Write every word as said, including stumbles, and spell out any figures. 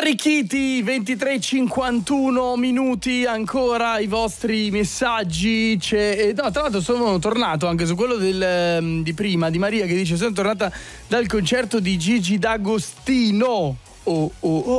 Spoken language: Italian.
Arricchiti, ventitré e cinquantuno minuti, ancora i vostri messaggi. C'è, no, tra l'altro sono tornato anche su quello del, di prima, di Maria, che dice: sono tornata dal concerto di Gigi D'Agostino. Oh, oh, oh.